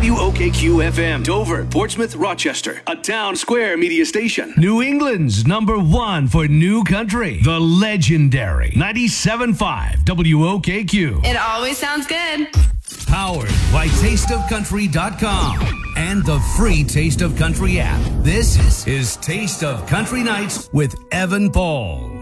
WOKQ FM, Dover, Portsmouth, Rochester, a town square media station. New England's number one for new country, the legendary 97.5 WOKQ. It always sounds good. Powered by tasteofcountry.com and the free Taste of Country app. This is Taste of Country Nights with Evan Paul.